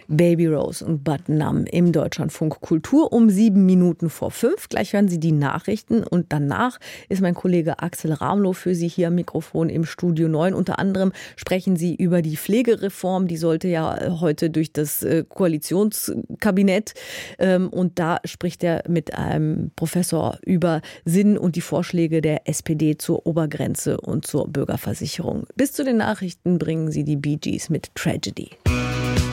Baby Rose und Bud Numb im Deutschlandfunk Kultur um 5:07. Gleich hören Sie die Nachrichten und danach ist mein Kollege Axel Ramlow für Sie hier am Mikrofon im Studio 9. Unter anderem sprechen Sie über die Pflegereform, die sollte ja heute durch das Koalitionskabinett und da spricht er mit einem Professor über Sinn und die Vorschläge der SPD zur Obergrenze und zur Bürgerversicherung. Bis zu den Nachrichten bringen Sie die Bee Gees mit Tragedy.